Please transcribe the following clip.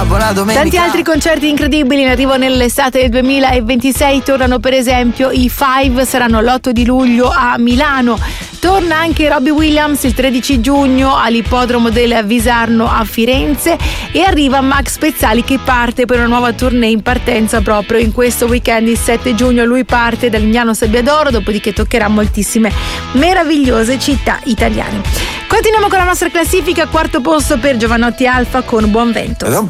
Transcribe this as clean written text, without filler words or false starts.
buona domenica. Tanti altri concerti incredibili in arrivo nell'estate del 2026. Tornano per esempio i Five, saranno l'8 di luglio a Milano. Torna anche Robbie Williams il 13 giugno all'ippodromo del Visarno a Firenze e arriva Max Pezzali che parte per una nuova tournée in partenza proprio in questo weekend. Il 7 giugno lui parte da Lignano Sabbiadoro, dopodiché toccherà moltissime meravigliose città italiane. Continuiamo con la nostra classifica, quarto posto per Giovanotti Alfa con Buon Vento.